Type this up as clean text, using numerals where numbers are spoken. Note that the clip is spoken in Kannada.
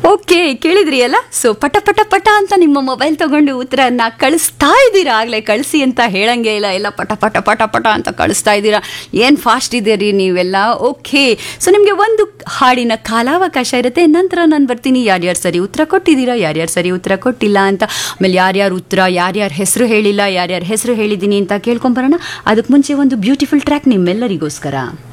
ಓಕೆ, ಕೇಳಿದ್ರಿ ಅಲ್ಲ? ಸೊ ಪಟ ಪಟ ಪಟ ಅಂತ ನಿಮ್ಮ ಮೊಬೈಲ್ ತಗೊಂಡು ಉತ್ತರನ ಕಳಿಸ್ತಾ ಇದ್ದೀರಾ. ಆಗಲೇ ಕಳಿಸಿ ಅಂತ ಹೇಳಂಗೆ ಇಲ್ಲ, ಎಲ್ಲ ಪಟ ಪಟ ಪಟ ಪಟ ಅಂತ ಕಳಿಸ್ತಾ ಇದ್ದೀರಾ. ಏನು ಫಾಸ್ಟ್ ಇದ್ದೀರಿ ನೀವೆಲ್ಲ. ಓಕೆ, ಸೊ ನಿಮಗೆ ಒಂದು ಹಾಡಿನ ಕಾಲಾವಕಾಶ ಇರುತ್ತೆ. ನಂತರ ನಾನು ಬರ್ತೀನಿ ಯಾರ್ಯಾರು ಸರಿ ಉತ್ತರ ಕೊಟ್ಟಿದ್ದೀರಾ, ಯಾರ್ಯಾರು ಸರಿ ಉತ್ತರ ಕೊಟ್ಟಿಲ್ಲ ಅಂತ. ಆಮೇಲೆ ಯಾರ್ಯಾರು ಉತ್ತರ, ಯಾರ್ಯಾರ ಹೆಸರು ಹೇಳಿಲ್ಲ, ಯಾರ್ಯಾರ ಹೆಸರು ಹೇಳಿದ್ದೀನಿ ಅಂತ ಕೇಳ್ಕೊಂಬರೋಣ. ಅದಕ್ಕೆ ಮುಂಚೆ ಒಂದು ಬ್ಯೂಟಿಫುಲ್ ಟ್ರ್ಯಾಕ್ ನಿಮ್ಮೆಲ್ಲರಿಗೋಸ್ಕರ.